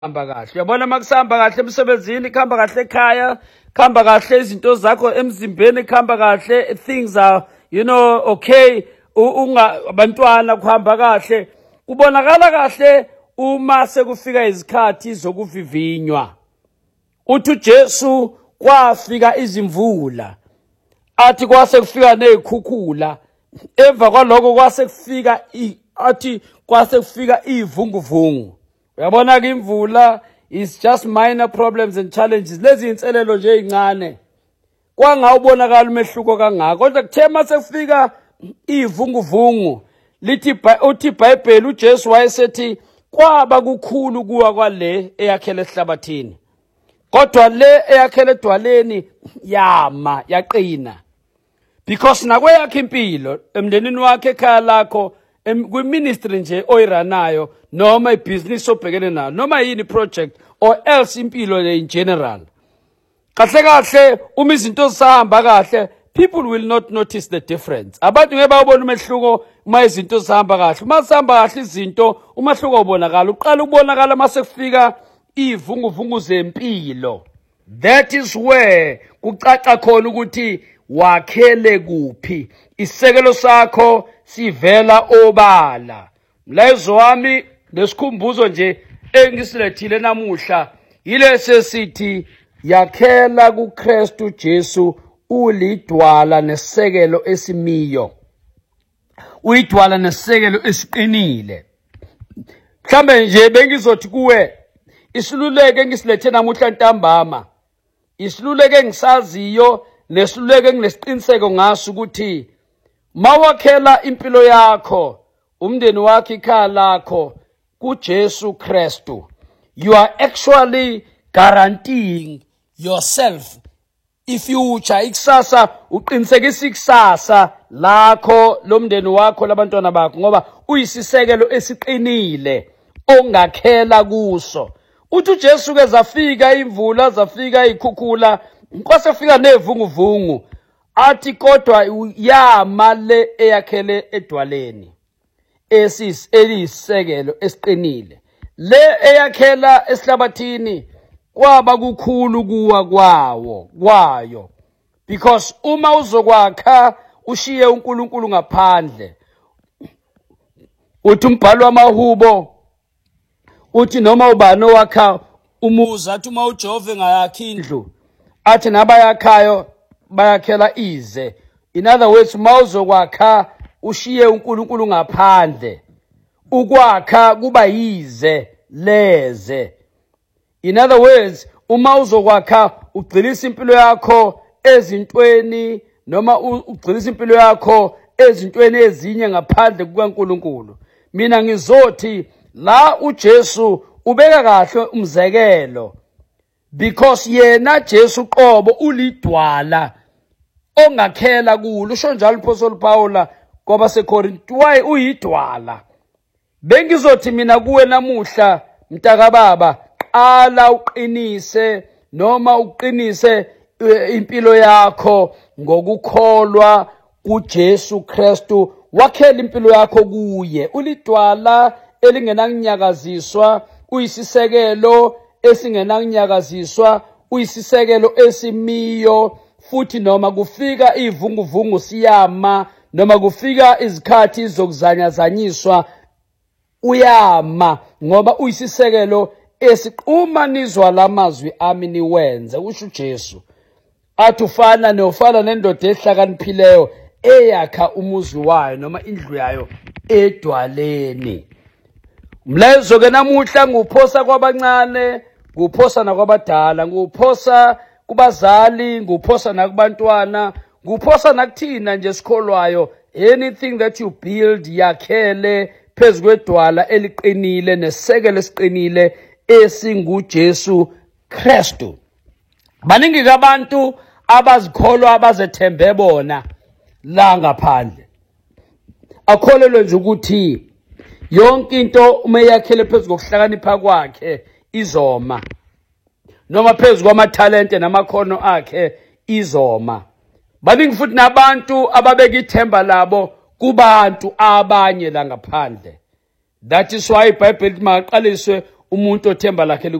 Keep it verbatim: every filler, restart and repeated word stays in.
hamba kahle. Uyabona makusamba kahle emsebenzini, khamba kahle ekhaya, khamba kahle izinto zakho emzimbeni, khamba kahle, things are, you know, okay, unga abantwana kuhamba kahle. Kubonakala kahle uma sekufika izikhathi zokuvivinywa. Uthi uJesu kwafika izimvula. Athi kwase kufika nezikhukhula. Emva kwaloko kwase kufika athi kwase kufika ivunguvungu. Uyabona ke imvula is just minor problems and challenges. Lezi inselelo nje ezincane. Kwangawubonakala umehluko kangaka. Kodwa kuthe mase kufika ivunguvungu, lithi uthi iBhayibheli uJesu wayesethi kwaba kukhulu kuwa kwale eyakhele ehlabathini. Kodwa le eyakhele edwaleni yama yaqina. Because nakweyakhe impilo emndenini wakhe ekhaya lakho kwi-ministry nje oyiranayo noma ibusiness obhekene nayo noma yini project or else impilo le in general. Kahle kahle uma izinto zihamba kahle, people will not notice the difference. Abantu ngeke bayobona umehluko uma izinto zihamba kahle. Uma zihamba kahle izinto umahluko ubonakala. Uqala ukubonakala mase kufika ivunguvungu zempilo. That is where kucaca khona ukuthi wakhele kuphi. Isekelo sakho sivela obala. Mlayezo wami lesikhumbuzo nje engisilethile namuhla yilese sithi yakhela kuKristu Jesu ulidwala nesekelo esimiyo. Uyidwala nesekelo esiqinile. Mhlambe nje bengizothi kuwe isiluleke engisilethe namuhla ntambama. Isiluleke engisaziyo nesiluleke enginesiqiniseko ngaso ukuthi mawakhela impilo yakho, umndeni wakhe ikhaya lakho kuJesu Kristu, you are actually guaranteeing yourself ifuture, ikusasa, uqinisekisa ikusasa lakho lomndeni wakho labantwana bakho ngoba uyisisekelo esiqinile ongakhela kuso. Uthi uJesu ke zafika imvula, zafika ikhukhula, kwase fika nevunguvungu. Athi kodwa yama le eyakhele edwaleni esis elisekelo esiqinile. Le eyakhela esihlabathini kwaba kukhulu kuwa kwawo kwayo. Because uma uzokwakha ushiye uNkulunkulu ngaphandle. Uthi umbhalo wamahubo uthi noma ubani owakha umuzi athi uma uJehova ngayakhi indlu athi nabayakhayo bayakhela ize. In other words, uma uzokwakha ushiye uNkulunkulu ngaphandle, ukwakha kuba yize leze. In other words, uma uzokwakha ugcilisa impilo yakho ezintweni noma ugcilisa impilo yakho ezintweni ezinye ngaphandle kukaNkulunkulu. Mina ngizothi la uJesu ubeka kahle umzekelo, because yena Jesu qobo ulidwala ongakhela kulo. Usho njalo uPaul Paula ngoba seKorinto why uyidwala. Bengizothi mina kuwe namuhla mntaka baba, qala uqinise noma uqinise impilo yakho ngokukholwa kuJesu Kristu. Wakhela impilo yakho kuye. Ulidwala elingenakunyakaziswa, uyisisekelo esingenakunyakaziswa, uyisisekelo esimiyo. Futhi noma kufika ivunguvungu siyama, noma kufika izikhathi zokuzanyazanyiswa uyama ngoba uyisisekelo esiquma nizwa lamazwi ami niwenze. Usho uJesu athi ufana nofana nendoda ehlakaniphileyo eyakha umuzi wayo noma indlu yayo edwaleni. Mlayezo ke namuhla nguphosa kwabancane, nguphosa nakwabadala, nguphosa kubazali, nguphosa nakubantwana, nguphosa nakuthina nje sikholwayo. Anything that you build yakhele phezu kwedwala eliqinile nesekelo esiqinile esinguJesu Kristu. Baningi kabantu abazikholwa abazethembe bona la ngaphandle. Akholelwe nje ukuthi yonke into uma yakhele phezu kokuhlakanipha kwakhe izoma, noma phezu kwamathalente namakhono akhe izoma. Baningi futhi nabantu ababeka ithemba labo kubantu abanye la ngaphandle. That is why iBhayibheli lithi maqaliswe umuntu othemba lakhe